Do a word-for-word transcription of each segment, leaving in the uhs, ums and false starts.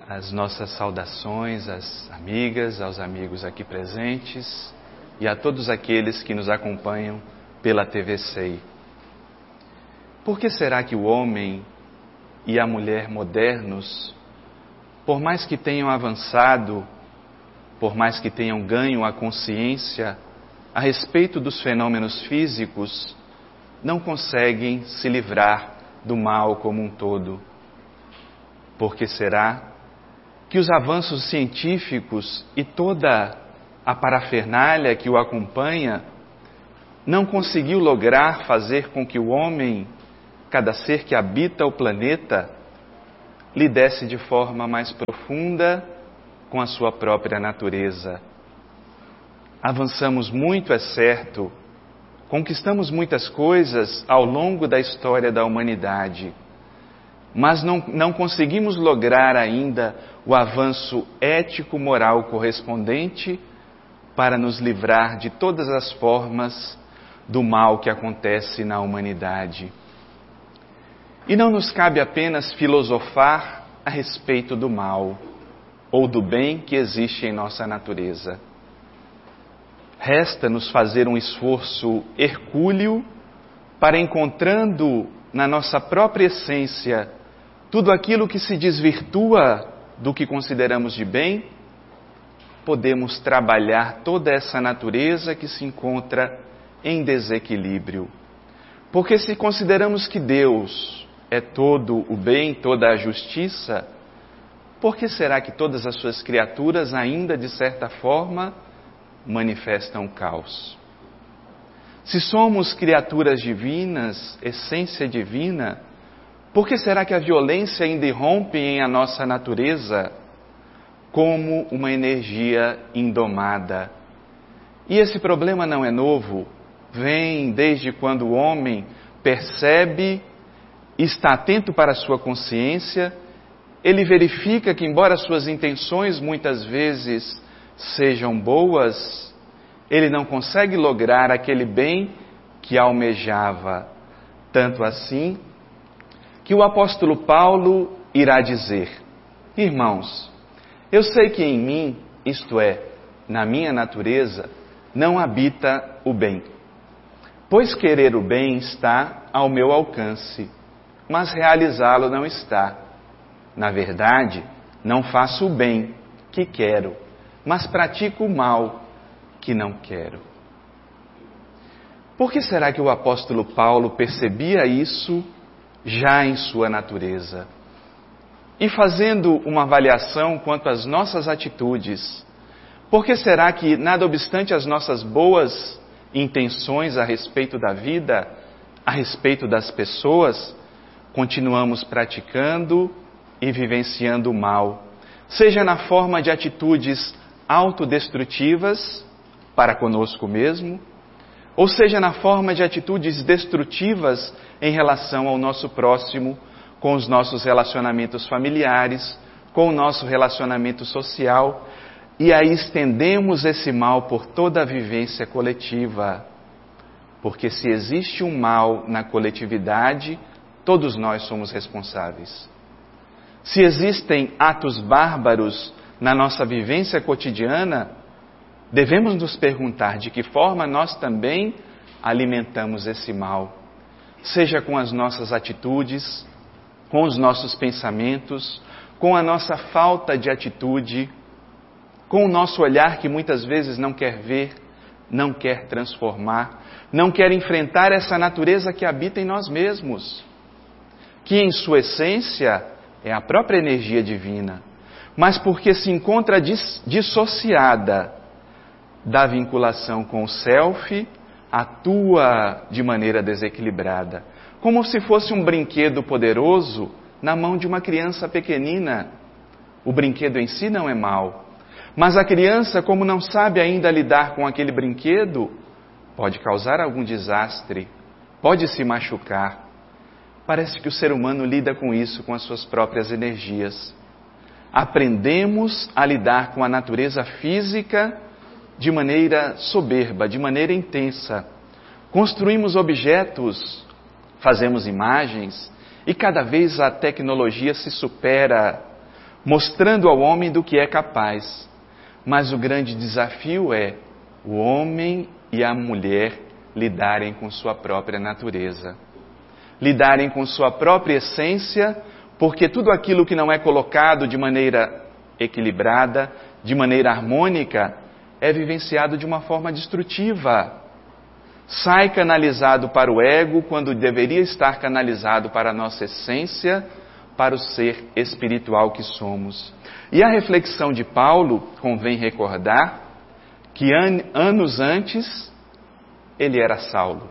as nossas saudações às amigas, aos amigos aqui presentes e a todos aqueles que nos acompanham pela T V C E I. Por que será que o homem e a mulher modernos, por mais que tenham avançado, por mais que tenham ganho a consciência a respeito dos fenômenos físicos, não conseguem se livrar do mal como um todo? Por que será que os avanços científicos e toda a parafernália que o acompanha não conseguiu lograr fazer com que o homem, cada ser que habita o planeta, lidesse de forma mais profunda com a sua própria natureza? Avançamos muito, é certo, conquistamos muitas coisas ao longo da história da humanidade, mas não, não conseguimos lograr ainda o avanço ético-moral correspondente para nos livrar de todas as formas do mal que acontece na humanidade. E não nos cabe apenas filosofar a respeito do mal ou do bem que existe em nossa natureza. Resta-nos fazer um esforço hercúleo para, encontrando na nossa própria essência tudo aquilo que se desvirtua do que consideramos de bem, podemos trabalhar toda essa natureza que se encontra em desequilíbrio. Porque se consideramos que Deus é todo o bem, toda a justiça, por que será que todas as suas criaturas ainda, de certa forma, manifestam o caos? Se somos criaturas divinas, essência divina, por que será que a violência ainda irrompe em a nossa natureza como uma energia indomada? E esse problema não é novo, vem desde quando o homem percebe, está atento para a sua consciência, ele verifica que, embora suas intenções muitas vezes sejam boas, ele não consegue lograr aquele bem que almejava. Tanto assim que o apóstolo Paulo irá dizer: irmãos, eu sei que em mim, isto é, na minha natureza, não habita o bem. Pois querer o bem está ao meu alcance, mas realizá-lo não está. Na verdade, não faço o bem que quero, mas pratico o mal que não quero. Por que será que o apóstolo Paulo percebia isso já em sua natureza? E fazendo uma avaliação quanto às nossas atitudes, por que será que, nada obstante as nossas boas intenções a respeito da vida, a respeito das pessoas, continuamos praticando e vivenciando o mal, seja na forma de atitudes autodestrutivas para conosco mesmo, ou seja na forma de atitudes destrutivas em relação ao nosso próximo, com os nossos relacionamentos familiares, com o nosso relacionamento social, e aí estendemos esse mal por toda a vivência coletiva. Porque se existe um mal na coletividade, todos nós somos responsáveis. Se existem atos bárbaros na nossa vivência cotidiana, devemos nos perguntar de que forma nós também alimentamos esse mal, seja com as nossas atitudes, com os nossos pensamentos, com a nossa falta de atitude, com o nosso olhar que muitas vezes não quer ver, não quer transformar, não quer enfrentar essa natureza que habita em nós mesmos, que em sua essência é a própria energia divina, mas porque se encontra dis- dissociada da vinculação com o self, atua de maneira desequilibrada, como se fosse um brinquedo poderoso na mão de uma criança pequenina. O brinquedo em si não é mau, mas a criança, como não sabe ainda lidar com aquele brinquedo, pode causar algum desastre, pode se machucar. Parece que o ser humano lida com isso, com as suas próprias energias. Aprendemos a lidar com a natureza física de maneira soberba, de maneira intensa. Construímos objetos, fazemos imagens, e cada vez a tecnologia se supera mostrando ao homem do que é capaz. Mas o grande desafio é o homem e a mulher lidarem com sua própria natureza, lidarem com sua própria essência, porque tudo aquilo que não é colocado de maneira equilibrada, de maneira harmônica, é vivenciado de uma forma destrutiva. Sai canalizado para o ego quando deveria estar canalizado para a nossa essência, para o ser espiritual que somos. E a reflexão de Paulo, convém recordar, que an- anos antes ele era Saulo.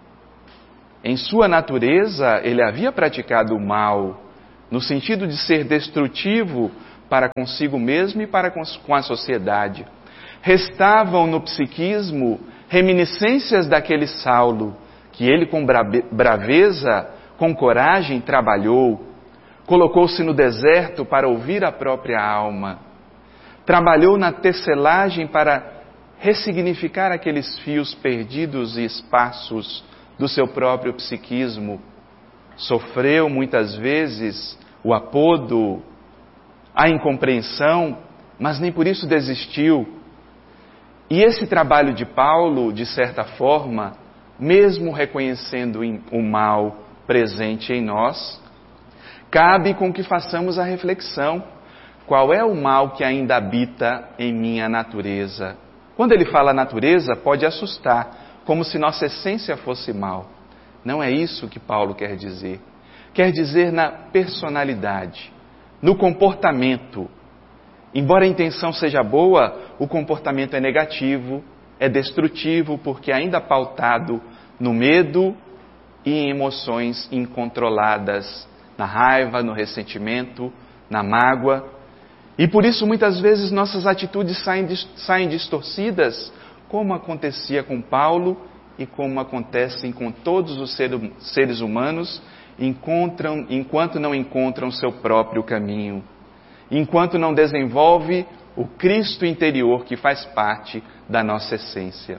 Em sua natureza, ele havia praticado o mal, no sentido de ser destrutivo para consigo mesmo e para com a sociedade. Restavam no psiquismo reminiscências daquele Saulo, que ele com braveza, com coragem, trabalhou, colocou-se no deserto para ouvir a própria alma, trabalhou na tecelagem para ressignificar aqueles fios perdidos e esparsos do seu próprio psiquismo. Sofreu muitas vezes o apodo, a incompreensão, mas nem por isso desistiu. E esse trabalho de Paulo, de certa forma, mesmo reconhecendo o mal presente em nós, cabe com que façamos a reflexão: qual é o mal que ainda habita em minha natureza? Quando ele fala natureza, pode assustar, como se nossa essência fosse mal. Não é isso que Paulo quer dizer. Quer dizer na personalidade, no comportamento. Embora a intenção seja boa, o comportamento é negativo, é destrutivo, porque ainda pautado no medo e em emoções incontroladas, na raiva, no ressentimento, na mágoa. E por isso muitas vezes nossas atitudes saem, saem distorcidas, como acontecia com Paulo e como acontecem com todos os seres humanos, encontram, enquanto não encontram seu próprio caminho, enquanto não desenvolve o Cristo interior que faz parte da nossa essência.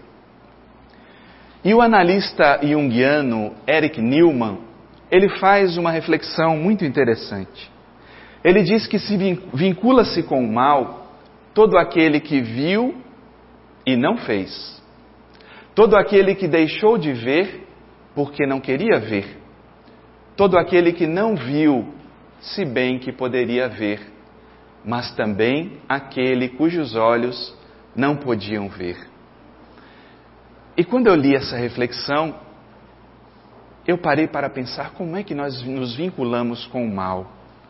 E o analista junguiano Eric Newman, ele faz uma reflexão muito interessante. Ele diz que se vincula-se com o mal todo aquele que viu e não fez, todo aquele que deixou de ver porque não queria ver, todo aquele que não viu, se bem que poderia ver, mas também aquele cujos olhos não podiam ver. E quando eu li essa reflexão, eu parei para pensar como é que nós nos vinculamos com o mal.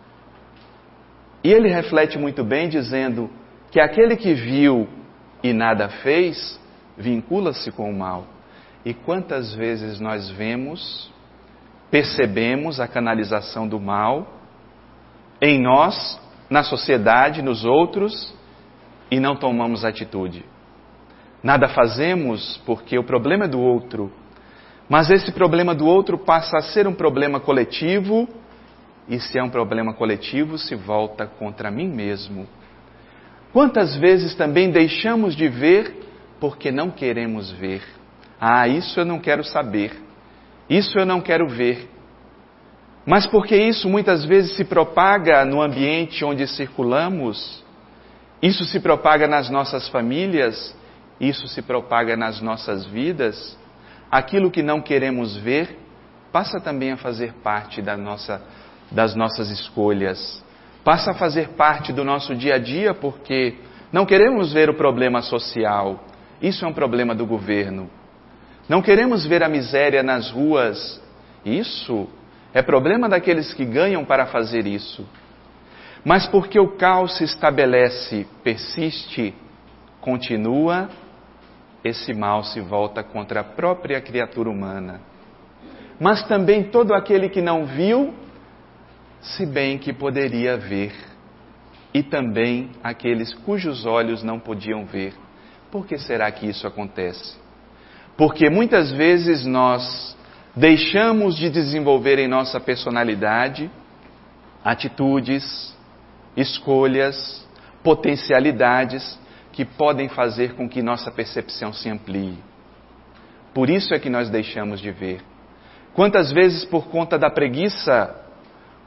E ele reflete muito bem dizendo que aquele que viu e nada fez, vincula-se com o mal. E quantas vezes nós vemos, percebemos a canalização do mal em nós, na sociedade, nos outros, e não tomamos atitude. Nada fazemos porque o problema é do outro, mas esse problema do outro passa a ser um problema coletivo, e se é um problema coletivo, se volta contra mim mesmo. Quantas vezes também deixamos de ver porque não queremos ver? Ah, isso eu não quero saber, isso eu não quero ver. Mas porque isso muitas vezes se propaga no ambiente onde circulamos, isso se propaga nas nossas famílias, isso se propaga nas nossas vidas, aquilo que não queremos ver passa também a fazer parte da nossa, das nossas escolhas, passa a fazer parte do nosso dia a dia, porque não queremos ver o problema social, isso é um problema do governo. Não queremos ver a miséria nas ruas, isso é problema daqueles que ganham para fazer isso. Mas porque o caos se estabelece, persiste, continua, esse mal se volta contra a própria criatura humana. Mas também todo aquele que não viu, se bem que poderia ver. E também aqueles cujos olhos não podiam ver. Por que será que isso acontece? Porque muitas vezes nós deixamos de desenvolver em nossa personalidade atitudes, escolhas, potencialidades que podem fazer com que nossa percepção se amplie. Por isso é que nós deixamos de ver. Quantas vezes por conta da preguiça,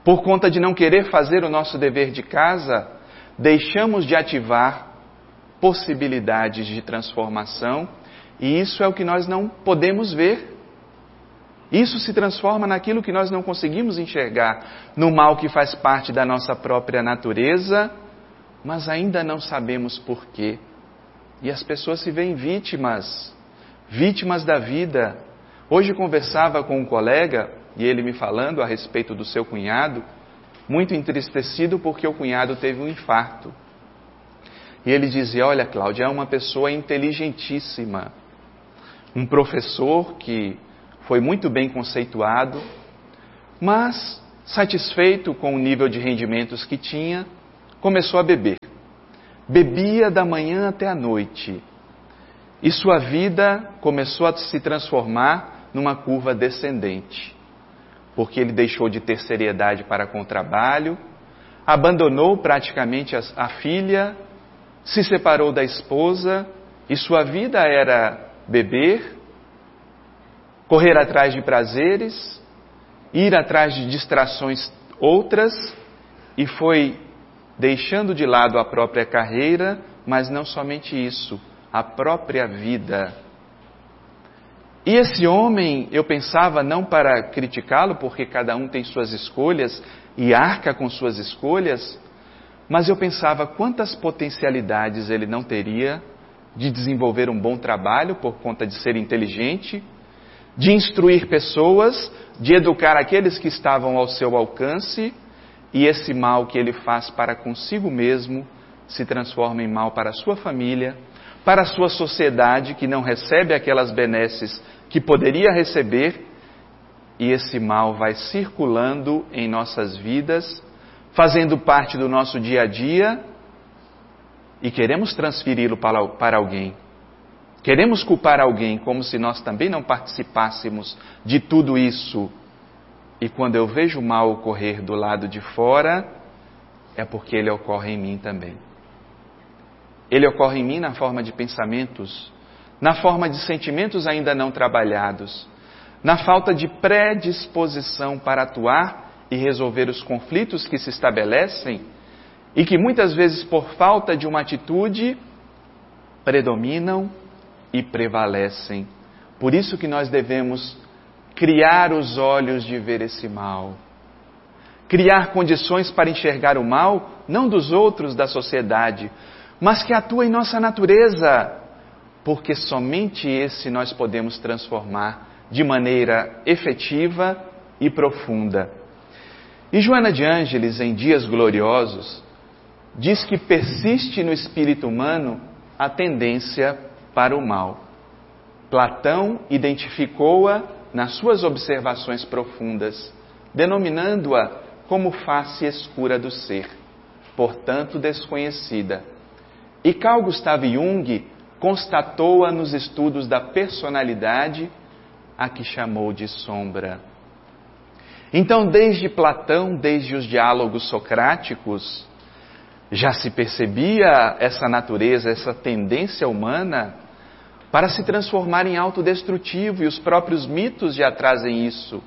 por conta de não querer fazer o nosso dever de casa, deixamos de ativar possibilidades de transformação, e isso é o que nós não podemos ver. Isso se transforma naquilo que nós não conseguimos enxergar, no mal que faz parte da nossa própria natureza, mas ainda não sabemos porquê. E as pessoas se veem vítimas, vítimas da vida. Hoje conversava com um colega, e ele me falando a respeito do seu cunhado, muito entristecido porque o cunhado teve um infarto. E ele dizia: olha, Cláudia, é uma pessoa inteligentíssima, um professor que foi muito bem conceituado, mas, satisfeito com o nível de rendimentos que tinha, começou a beber. Bebia da manhã até a noite. E sua vida começou a se transformar numa curva descendente, porque ele deixou de ter seriedade para com o trabalho, abandonou praticamente a, a filha, se separou da esposa, e sua vida era beber, correr atrás de prazeres, ir atrás de distrações outras, e foi deixando de lado a própria carreira, mas não somente isso, a própria vida. E esse homem, eu pensava, não para criticá-lo, porque cada um tem suas escolhas e arca com suas escolhas, mas eu pensava quantas potencialidades ele não teria de desenvolver um bom trabalho por conta de ser inteligente, de instruir pessoas, de educar aqueles que estavam ao seu alcance, e esse mal que ele faz para consigo mesmo se transforma em mal para a sua família, para a sua sociedade que não recebe aquelas benesses que poderia receber, e esse mal vai circulando em nossas vidas, fazendo parte do nosso dia a dia, e queremos transferi-lo para, para alguém. Queremos culpar alguém como se nós também não participássemos de tudo isso. E quando eu vejo o mal ocorrer do lado de fora, é porque ele ocorre em mim também. Ele ocorre em mim na forma de pensamentos, na forma de sentimentos ainda não trabalhados, na falta de predisposição para atuar e resolver os conflitos que se estabelecem e que muitas vezes por falta de uma atitude predominam e prevalecem. Por isso que nós devemos criar os olhos de ver esse mal. Criar condições para enxergar o mal, não dos outros, da sociedade, mas que atua em nossa natureza, porque somente esse nós podemos transformar de maneira efetiva e profunda. E Joana de Ângeles, em Dias Gloriosos, diz que persiste no espírito humano a tendência para o mal. Platão identificou-a nas suas observações profundas, denominando-a como face escura do ser, portanto desconhecida. E Carl Gustav Jung constatou-a nos estudos da personalidade, a que chamou de sombra. Então, desde Platão, desde os diálogos socráticos, já se percebia essa natureza, essa tendência humana para se transformar em autodestrutivo, e os próprios mitos já trazem isso.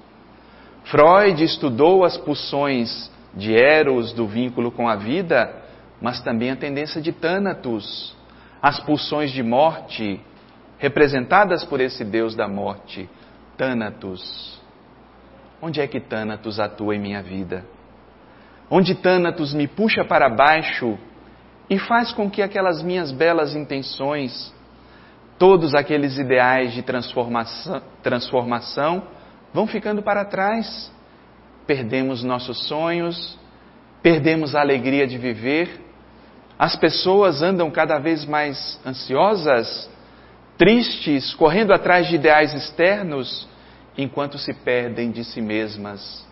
Freud estudou as pulsões de Eros, do vínculo com a vida, mas também a tendência de Thanatos, as pulsões de morte, representadas por esse Deus da morte, Thanatos. Onde é que Thanatos atua em minha vida? Onde Thanatos me puxa para baixo e faz com que aquelas minhas belas intenções, todos aqueles ideais de transformação, transformação vão ficando para trás. Perdemos nossos sonhos, perdemos a alegria de viver. As pessoas andam cada vez mais ansiosas, tristes, correndo atrás de ideais externos, enquanto se perdem de si mesmas.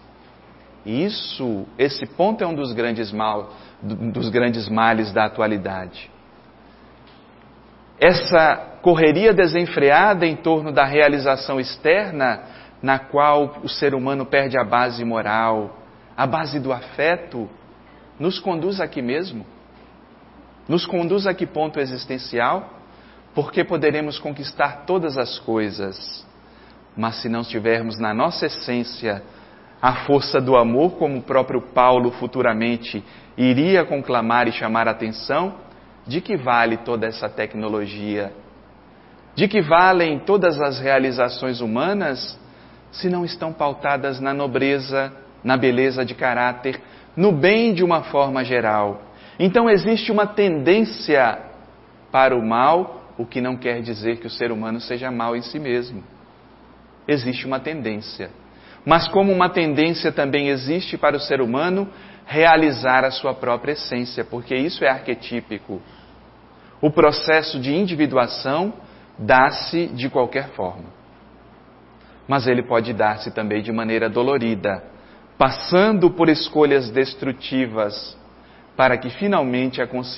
E isso, esse ponto é um dos grandes, mal, dos grandes males da atualidade. Essa correria desenfreada em torno da realização externa, na qual o ser humano perde a base moral, a base do afeto, nos conduz aqui mesmo. Nos conduz a que ponto existencial? Porque poderemos conquistar todas as coisas, mas se não estivermos na nossa essência a força do amor, como o próprio Paulo futuramente iria conclamar e chamar a atenção, de que vale toda essa tecnologia? De que valem todas as realizações humanas se não estão pautadas na nobreza, na beleza de caráter, no bem de uma forma geral? Então existe uma tendência para o mal, o que não quer dizer que o ser humano seja mau em si mesmo. Existe uma tendência. Mas como uma tendência também existe para o ser humano realizar a sua própria essência, porque isso é arquetípico. O processo de individuação dá-se de qualquer forma. Mas ele pode dar-se também de maneira dolorida, passando por escolhas destrutivas, para que finalmente a consciência